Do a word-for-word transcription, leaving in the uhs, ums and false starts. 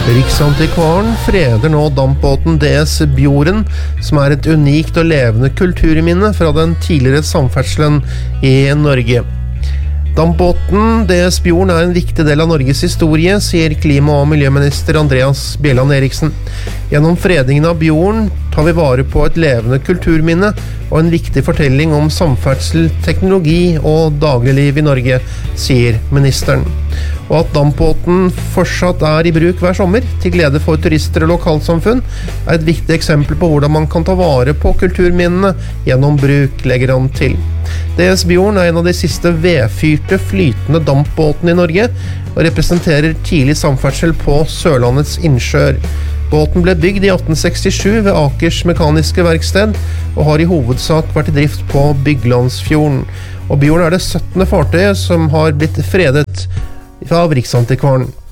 Riksantikvaren freder nå dampbåten D S Bjorden, som er et unikt og levende kulturminne fra den tidligere samferdselen i Norge. Dampbåten D S Bjorden er en viktig del av Norges historie, sier klima- og miljøminister Andreas Bjelland Eriksen. Gjennom fredningen av Bjorden tar vi vare på et levende kulturminne og en viktig fortelling om samferdsel, teknologi og dagligliv i Norge, sier ministeren. Og at dampbåten fortsatt er i bruk hver sommer, til glede for turister og lokalsamfunn, er et viktig eksempel på hvordan man kan ta vare på kulturminnene gjennom bruk, legger han til. D S Bjorden er en av de siste vedfyrte flytende dampbåtene i Norge, og representerer tidlig samferdsel på Sørlandets innsjøer. Båten ble bygd i atten sekstisju ved Akers Mekaniske Verksted, og har i hovedsak vært i drift på Byglandsfjorden. Og Bjorden er det syttende fartøyet som har blitt fredet av Riksantikvaren.